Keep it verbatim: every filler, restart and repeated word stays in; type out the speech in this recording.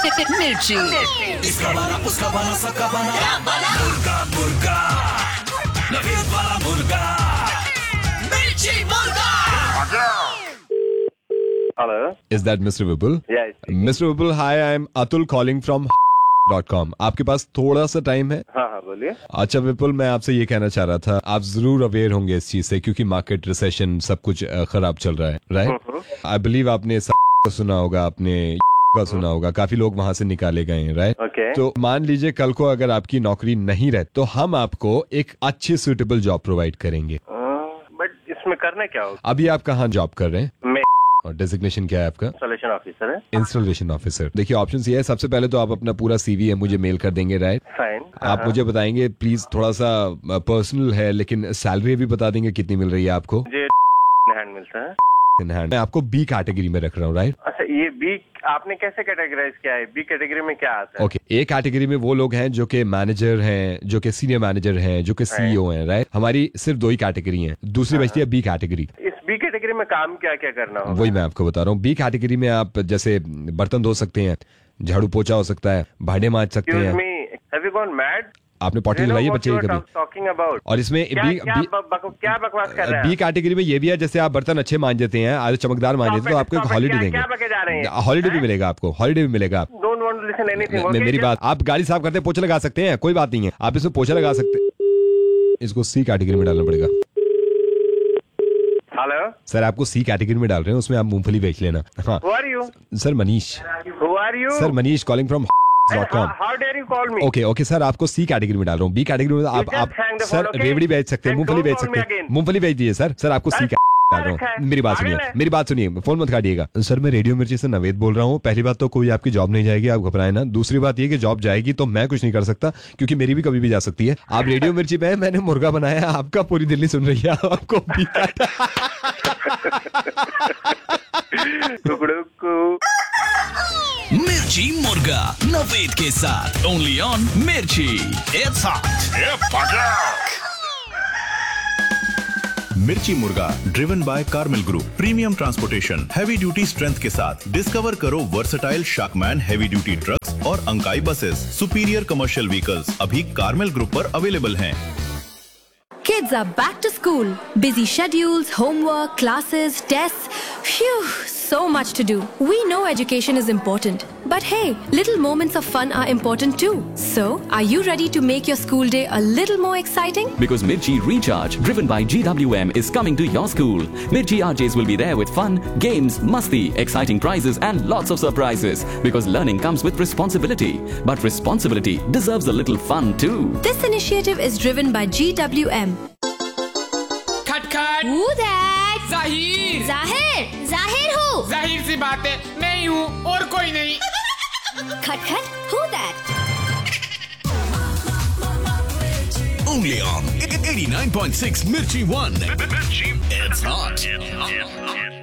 मिर्ची। इसका बना उसका बना सबका बना मुर्गा मुर्गा नवीद वाला मुर्गा मिर्ची मुर्गा। Hello. Is that Mister Vipul? Yeah. it's- Mister Vipul, hi, I'm Atul calling from dot com. आपके पास थोड़ा सा टाइम है? हाँ हाँ बोलिए। अच्छा विपुल, मैं आपसे ये कहना चाह रहा था, आप जरूर अवेयर होंगे इस चीज से क्योंकि मार्केट रिसेशन सब कुछ अ, खराब चल रहा है, राइट? आई बिलीव आपने स- का सुना होगा, आपने का सुना होगा, काफी लोग वहां से निकाले गए हैं, राइट? Okay. तो मान लीजिए कल को अगर आपकी नौकरी नहीं रहे तो हम आपको एक अच्छी सुटेबल जॉब प्रोवाइड करेंगे। बट इसमें करना क्या होगा? अभी आप कहाँ जॉब कर रहे हैं मैं और डेजिग्नेशन क्या है आपका? इंस्टॉलेशन ऑफिसर है। Installation officer. देखिए ऑप्शन ये है, सबसे पहले तो आप अपना पूरा सीवी है मुझे मेल कर देंगे, राइट? फाइन। आप मुझे बताएंगे प्लीज, थोड़ा सा पर्सनल है लेकिन सैलरी भी बता देंगे कितनी मिल रही है आपको? मुझे हैंड मिलता है। In hand. मैं आपको बी कैटेगरी में रख रहा हूँ, राइट? अच्छा ये बी आपने कैसे कैटेगराइज किया है? बी कैटेगरी में क्या आता है? ओके, ए कैटेगरी में वो लोग हैं जो कि मैनेजर हैं, जो कि सीनियर मैनेजर हैं, जो कि सीईओ हैं, राइट? हमारी सिर्फ दो ही कैटेगरी हैं, दूसरी बचती है बी कैटेगरी। इस बी कैटेगरी में काम क्या क्या करना होगा? वही मैं आपको बता रहा हूँ। बी कैटेगरी में आप जैसे बर्तन धो सकते हैं, झाड़ू पोछा हो सकता है, भांडे मांज सकते Excuse हैं। me, have you gone mad? आपने पॉटी You know लगाई है what बच्चे you की are कभी? talking about? और इसमें क्या बी क्या बी ब- बक- क्या बकवास कर रहे बी हैं? कैटेगरी में ये भी है, जैसे आप बर्तन अच्छे मांज देते हैं, आज चमकदार मांज देते हैं, तो आपको एक Stop it, हॉलीडे क्या- देंगे। क्या बके जा रहे हैं? हॉलीडे भी मिलेगा आपको, हॉलीडे भी मिलेगा। आप Don't want to listen anything, may- okay? मेरी बात, आप गाड़ी साफ करते हैं पोछा लगा सकते हैं, कोई बात नहीं है, आप इसमें पोछा लगा सकते हैं। इसको सी कैटेगरी में डालना पड़ेगा। हेलो सर आपको सी कैटेगरी में डाल रहे हैं, उसमें आप मूंगफली बेच लेना। हाँ Who are you? Sir Manish, Who are you? Sir Manish calling from dot com. How dare you call me? Okay okay sir, आपको सी कैटेगरी में डाल रहा हूँ। बी कैटेगरी में आप just आप hang the sir phone, okay? रेवड़ी बेच सकते हैं, Then मूंगफली don't बेच call सकते me हैं, again. मूंगफली बेच दीजिए सर। सर आपको सी अरे डाल रहा रखा है। हूँ। मेरी बात पागल सुनिए, है। मेरी बात सुनिए, फोन मत काटिएगा सर। मैं रेडियो मिर्ची से नवेद बोल रहा हूँ। पहली बात तो कोई आपकी जॉब नहीं जाएगी, आप घबराए ना। दूसरी बात ये कि जॉब जाएगी तो मैं कुछ नहीं कर सकता क्योंकि मेरी भी कभी भी जा सकती है। आप रेडियो मिर्ची पे हैं, मैंने मुर्गा बनाया, आपका पूरी दिल्ली सुन रही है, आपको भी टुकड़ों को मिर्ची मुर्गा नवेद के साथ ओनली ऑन मिर्ची। It's hot. मिर्ची मुर्गा driven by Carmel group, premium transportation, heavy duty strength के साथ। डिस्कवर करो वर्सेटाइल शाकमैन हैवी ड्यूटी ट्रक्स और Ankai buses, superior commercial vehicles अभी कार्मेल ग्रुप पर अवेलेबल हैं। Kids are back to school. Busy schedules, homework, classes, tests. Phew, so much to do. We know education is important. But hey, little moments of fun are important too. So, are you ready to make your school day a little more exciting? Because Mirchi Recharge, driven by G W M, is coming to your school. Mirchi R Js will be there with fun, games, masti, exciting prizes and lots of surprises. Because learning comes with responsibility. But responsibility deserves a little fun too. This initiative is driven by G W M. खटखट। Who that? जाहिर Zahir! Zahir who? जाहिर सी बात है, मैं ही हूँ और कोई नहीं। Khat-khat, who that? Only on eighty-nine point six Mirchi One. It's hot.